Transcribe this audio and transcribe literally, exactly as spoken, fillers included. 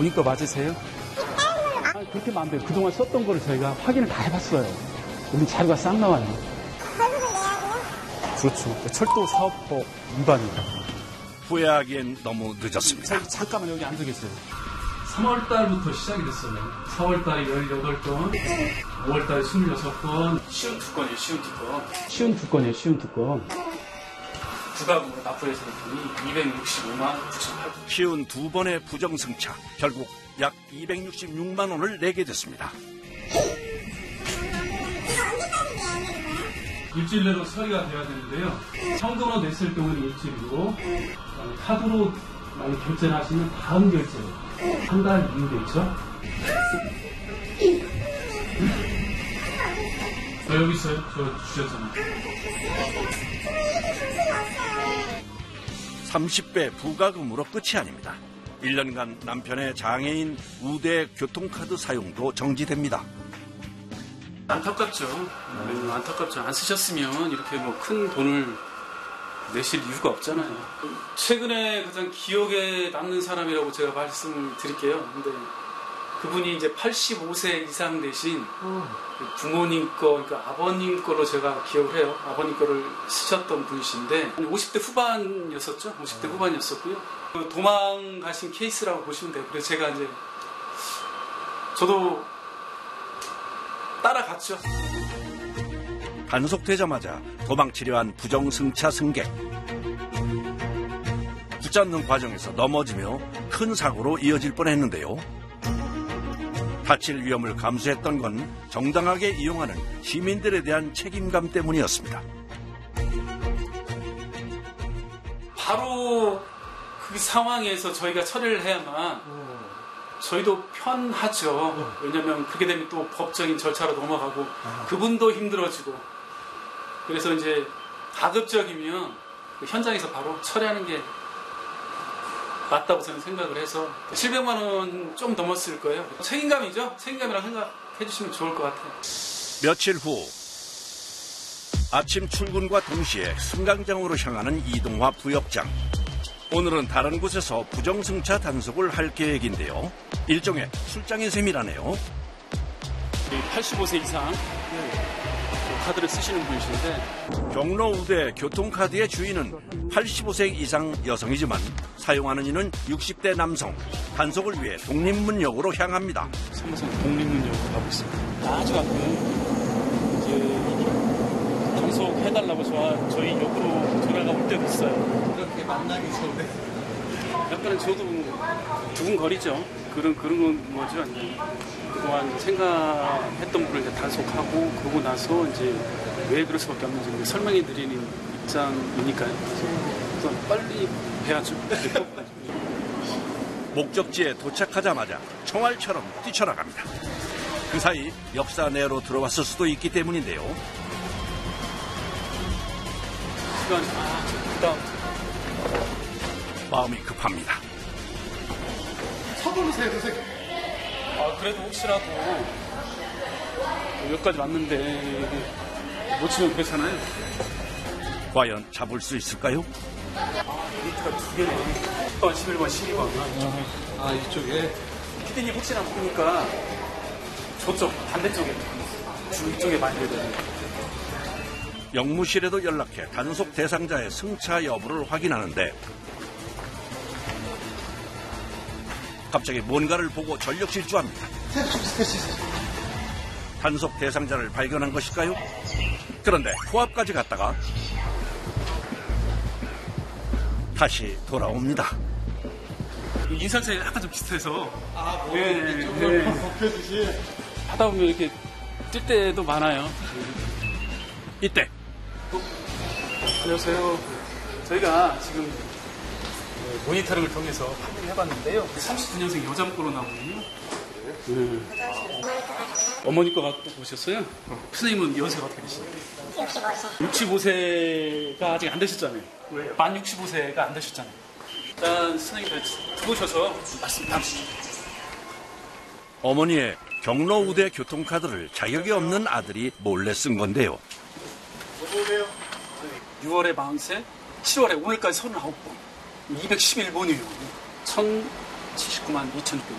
본인 거 맞으세요? 아, 그렇게 하면 안 돼요. 그동안 썼던 거를 저희가 확인을 다 해봤어요. 우리 자료가 싹 나와요. 그렇죠. 철도 사업법 위반입니다. 후회하기엔 너무 늦었습니다. 자, 잠깐만 여기 앉아 계세요. 삼월 달부터 시작이 됐어요. 사월 달에 열여덟 건, 오월 달에 스물여섯 건, 쉬운 두 건이에요, 쉬운 두 건. 쉬운 두 건이에요, 쉬운 두 건. 부가금으로 납부해서 했더니 이백육십오만 구천팔백 원. 쉬운 두 번의 부정승차, 결국 약 이백육십육만 원을 내게 됐습니다. 일주일 내로 처리가 돼야 되는데요. 현금으로 냈을 경우는 일주일이고, 카드로 많이 결제를 하시면 다음 결제 한 달 이후 되죠. 어, 여기 있어요. 저 주셨잖아요. 삼십 배 부가금으로 끝이 아닙니다. 일 년간 남편의 장애인 우대 교통카드 사용도 정지됩니다. 안타깝죠. 네, 안타깝죠. 안 쓰셨으면 이렇게 뭐 큰 돈을 내실 이유가 없잖아요. 최근에 가장 기억에 남는 사람이라고 제가 말씀을 드릴게요. 근데 그분이 이제 팔십오 세 이상 되신 부모님 거, 그러니까 아버님 거로 제가 기억을 해요. 아버님 거를 쓰셨던 분이신데 오십 대 후반이었었죠. 오십 대 후반이었었고요. 도망가신 케이스라고 보시면 돼요. 그래서 제가 이제 저도 따라갔죠. 단속되자마자 도망치려 한 부정승차 승객. 붙잡는 과정에서 넘어지며 큰 사고로 이어질 뻔했는데요. 다칠 위험을 감수했던 건 정당하게 이용하는 시민들에 대한 책임감 때문이었습니다. 바로 그 상황에서 저희가 처리를 해야만 저희도 편하죠. 왜냐하면 그렇게 되면 또 법적인 절차로 넘어가고 그분도 힘들어지고, 그래서 이제 가급적이면 현장에서 바로 처리하는 게 맞다고 저는 생각을 해서 칠백만 원 좀 넘었을 거예요. 책임감이죠. 책임감이라고 생각해 주시면 좋을 것 같아요. 며칠 후 아침 출근과 동시에 승강장으로 향하는 이동화 부역장. 오늘은 다른 곳에서 부정승차 단속을 할 계획인데요. 일종의 출장인 셈이라네요. 팔십오 세 이상 카드를 쓰시는 분이신데, 경로 우대 교통카드의 주인은 팔십오 세 이상 여성이지만 사용하는 이는 육십 대 남성. 단속을 위해 독립문역으로 향합니다. 사무소 독립문역으로 가고 있습니다. 아주 가끔 이제 단속해달라고 저, 저희 역으로 전화가 올 때도 있어요. 이렇게 만나기 전에 약간은 저도 두근거리죠. 그런 그런 거죠. 이제 그동안 생각했던 분을 이제 단속하고 그러고 나서 이제 왜 그럴 수밖에 없는지 이제 설명해 드리는 입장이니까요. 그래서 빨리 해야죠. 목적지에 도착하자마자 총알처럼 뛰쳐나갑니다. 그 사이 역사 내로 들어왔을 수도 있기 때문인데요. 시간 아, 그다음 마음이 급합니다. 서두르세요, 선생님. 아, 그래도 혹시라도 여기까지 왔는데 놓치면 그렇잖아요. 과연 잡을 수 있을까요? 밑에가 두 개네. 십 번, 십일 번, 십이 번. 아, 이쪽에? 피디님 혹시나 보니까 저쪽 반대쪽에 주 이쪽에 많이 되거든요. 영무실에도 연락해 단속 대상자의 승차 여부를 확인하는데 갑자기 뭔가를 보고 전력 질주합니다. 단속 대상자를 발견한 것일까요? 그런데 코앞까지 갔다가 다시 돌아옵니다. 인상 차이가 약간 좀 비슷해서 아, 뭐, 네, 이쪽을 네. 벗겨주시. 하다 보면 이렇게 뛸 때도 많아요. 이때 어? 안녕하세요. 저희가 지금 모니터링을 통해서 확인을 해봤는데요. 삼십구 년생 여자 거로 나오거든요. 네. 어머니 거 갖고 오셨어요? 선생님은 연세가 어떻게 되시나요? 육십오 세가 아직 안 되셨잖아요. 왜요? 만 육십오 세가 안 되셨잖아요. 일단 선생님 들어오셔서 말씀 나누시죠. 어머니의 경로 우대 교통카드를 자격이 없는 아들이 몰래 쓴 건데요. 어서오세요. 유월에 마흔, 칠월에 오늘까지 서른아홉 번, 이백십일 번이에요. 천칠십구만 이천육 백.